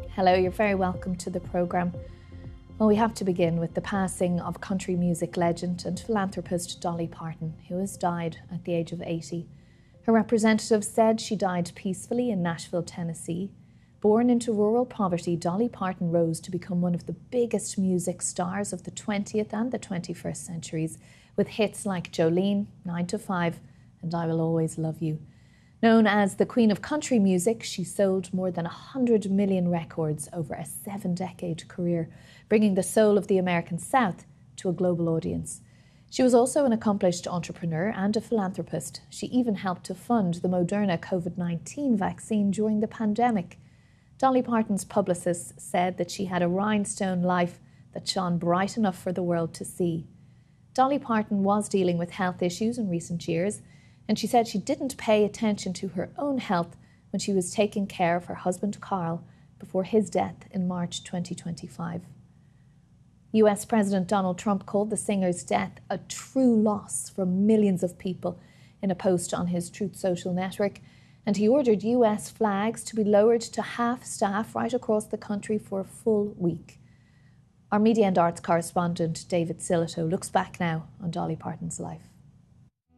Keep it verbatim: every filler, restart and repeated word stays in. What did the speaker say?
Hello, you're very welcome to the programme. Well, we have to begin with the passing of country music legend and philanthropist Dolly Parton, who has died at the age of eighty. Her representative said she died peacefully in Nashville, Tennessee. Born into rural poverty, Dolly Parton rose to become one of the biggest music stars of the twentieth and the twenty-first centuries, with hits like Jolene, nine to five, and I Will Always Love You. Known as the Queen of Country Music, she sold more than one hundred million records over a seven-decade career, bringing the soul of the American South to a global audience. She was also an accomplished entrepreneur and a philanthropist. She even helped to fund the Moderna COVID nineteen vaccine during the pandemic. Dolly Parton's publicist said that she had a rhinestone life that shone bright enough for the world to see. Dolly Parton was dealing with health issues in recent years, and she said she didn't pay attention to her own health when she was taking care of her husband Carl before his death in March twenty twenty-five. U S President Donald Trump called the singer's death a true loss for millions of people in a post on his Truth Social network, and he ordered U S flags to be lowered to half staff right across the country for a full week. Our media and arts correspondent David Sillito looks back now on Dolly Parton's life.